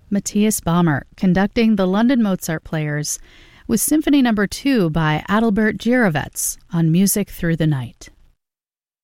Matthias Bamert conducting the London Mozart Players with Symphony No. 2 by Adalbert Gierewetz on Music Through the Night.